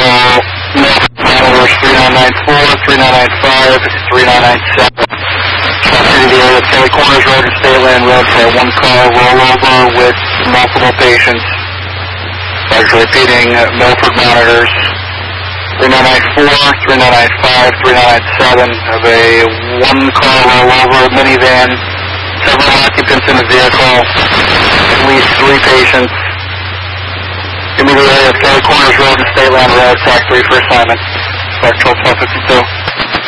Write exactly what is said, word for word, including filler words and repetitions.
monitors three nine nine four, three nine nine five, three nine nine seven. Traffic in the area of Kelly Corners Road and State Land Road for a one-car rollover with multiple patients. Largely repeating, uh, Milford monitors three nine nine four, three nine nine five, three nine nine seven of a one-car rollover minivan, several occupants in the vehicle, at least three patients. Give me the area of Kelly Corners Road and State Land Road, T A C three for assignment. Start twelve fifty-two.